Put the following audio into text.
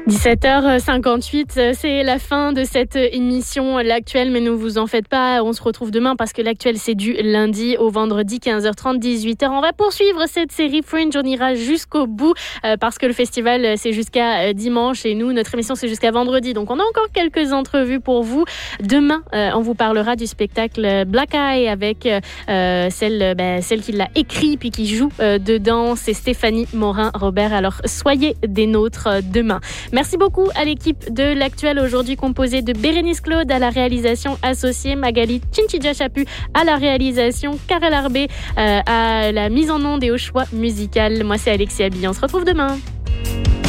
17h58, c'est la fin de cette émission L'Actuel, mais ne vous en faites pas, on se retrouve demain parce que L'Actuel c'est du lundi au vendredi 15h30, 18h. On va poursuivre cette série Fringe, on ira jusqu'au bout parce que le festival c'est jusqu'à dimanche et nous, notre émission c'est jusqu'à vendredi. Donc on a encore quelques entrevues pour vous. Demain, on vous parlera du spectacle Black Eye avec celle qui l'a écrit puis qui joue dedans, c'est Stéphanie Morin-Robert. Alors soyez des nôtres demain. Merci beaucoup à l'équipe de L'Actuel, aujourd'hui composée de Bérénice Claude à la réalisation associée, Magali Chinchidja-Chapu à la réalisation, Karel Arbé à la mise en onde et au choix musical. Moi, c'est Alexia Billy. On se retrouve demain.